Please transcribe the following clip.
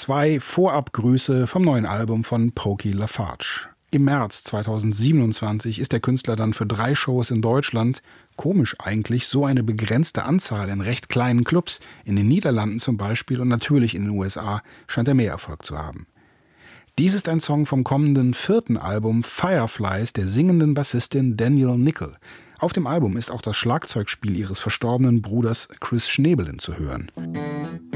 2 Vorabgrüße vom neuen Album von Pokey LaFarge. Im März 2027 ist der Künstler dann für 3 Shows in Deutschland, komisch eigentlich, so eine begrenzte Anzahl in recht kleinen Clubs, in den Niederlanden zum Beispiel und natürlich in den USA, scheint er mehr Erfolg zu haben. Dies ist ein Song vom kommenden 4. Album Fireflies der singenden Bassistin Danielle Nickel. Auf dem Album ist auch das Schlagzeugspiel ihres verstorbenen Bruders Chris Schnebelen zu hören.